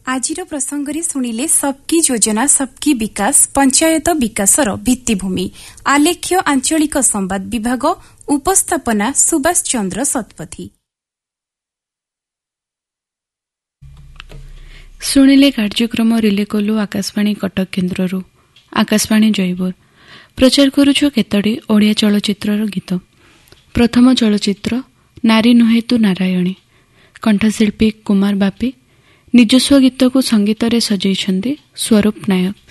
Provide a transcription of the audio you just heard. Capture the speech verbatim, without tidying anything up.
ଆଜିର ପ୍ରସଙ୍ଗରେ ଶୁଣିଲେ ସବକି ଯୋଜନା ସବକି ବିକାଶ ପଞ୍ଚାୟତ ବିକାଶର ଭିତ୍ତିଭୂମି ଆଲେଖ୍ୟ ଆଞ୍ଚଳିକ ସମ୍ବାଦ ବିଭାଗ ଉପସ୍ଥାପନା ସୁବାସ ଚନ୍ଦ୍ର ଶତପଥୀ। ଶୁଣିଲେ କାର୍ଯ୍ୟକ୍ରମ ରିଲେ କଲୁ ଆକାଶବାଣୀ କଟକ କେନ୍ଦ୍ରରୁ। ଆକାଶବାଣୀ ଜୟପୁର ପ୍ରଚାର କରୁଛୁ କେତୋଟି ଓଡ଼ିଆ ଚଳଚ୍ଚିତ୍ରର ଗୀତ। ପ୍ରଥମ ଚଳଚ୍ଚିତ୍ର ନାରୀ ନୁହେଁ ତୁ ନାରାୟଣୀ, କଣ୍ଠଶିଳ୍ପୀ କୁମାର ବାପି, ନିଜସ୍ୱ ଗୀତକୁ ସଙ୍ଗୀତରେ ସଜେଇଛନ୍ତି ସ୍ୱରୂପ ନାୟକ।